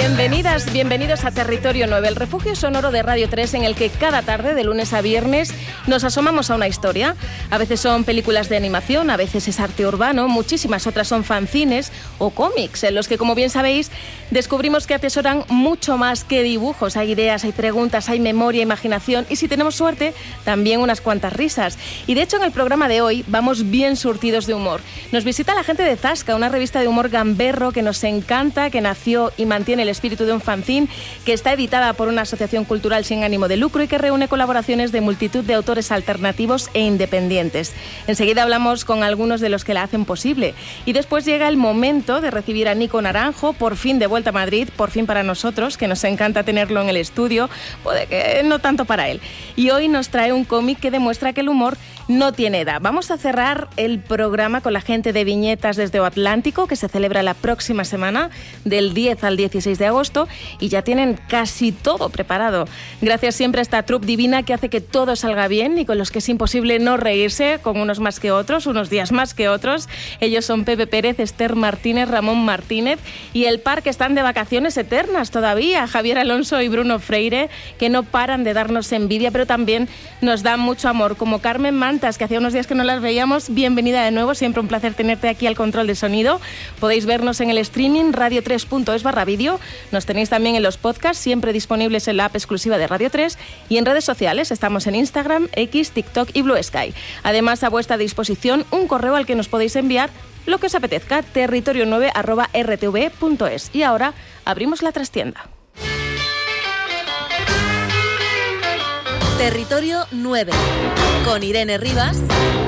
Bienvenidas, bienvenidos a Territorio 9, el refugio sonoro de Radio 3 en el que cada tarde, de lunes a viernes, nos asomamos a una historia. A veces son películas de animación, a veces es arte urbano, muchísimas otras son fanzines o cómics, en los que, como bien sabéis, descubrimos que atesoran mucho más que dibujos. Hay ideas, hay preguntas, hay memoria, imaginación y, si tenemos suerte, también unas cuantas risas. Y de hecho, en el programa de hoy vamos bien surtidos de humor. Nos visita la gente de Zasca, una revista de humor gamberro que nos encanta, que nació y mantiene el espíritu de un fanzine, que está editada por una asociación cultural sin ánimo de lucro y que reúne colaboraciones de multitud de autores alternativos e independientes. Enseguida hablamos con algunos de los que la hacen posible. Y después llega el momento de recibir a Nico Naranjo, por fin de vuelta a Madrid, por fin para nosotros, que nos encanta tenerlo en el estudio, puede que no tanto para él. Y hoy nos trae un cómic que demuestra que el humor no tiene edad. Vamos a cerrar el programa con la gente de Viñetas desde O Atlántico, que se celebra la próxima semana, del 10 al 16 de agosto, y ya tienen casi todo preparado. Gracias siempre a esta troupe divina que hace que todo salga bien y con los que es imposible no reírse, con unos más que otros, unos días más que otros. Ellos son Pepe Pérez, Esther Martínez, Ramón Martínez y el par que están de vacaciones eternas todavía, Javier Alonso y Bruno Freire, que no paran de darnos envidia, pero también nos dan mucho amor, como Carmen Mantas, que hacía unos días que no las veíamos. Bienvenida de nuevo, siempre un placer tenerte aquí al control de sonido. Podéis vernos en el streaming radio3.es/vídeo. Nos tenéis también en los podcasts, siempre disponibles en la app exclusiva de Radio 3, y en redes sociales estamos en Instagram, X, TikTok y Blue Sky. Además, a vuestra disposición un correo al que nos podéis enviar lo que os apetezca, territorio9@rtv.es. Y ahora abrimos la trastienda. Territorio 9, con Irene Rivas